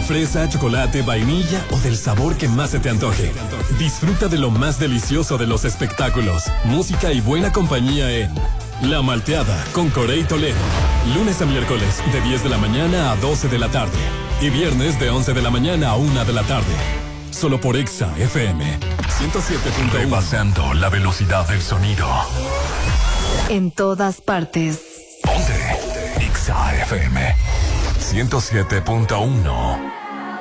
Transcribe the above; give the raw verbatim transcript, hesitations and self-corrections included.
fresa, chocolate, vainilla o del sabor que más se te antoje. Disfruta de lo más delicioso de los espectáculos, música y buena compañía en La Malteada con Corey Toledo. Lunes a miércoles de diez de la mañana a doce de la tarde. Y viernes de once de la mañana a una de la tarde. Solo por Exa F M ciento siete punto uno. Rebasando la velocidad del sonido. En todas partes. Ponte Exa F M ciento siete punto uno.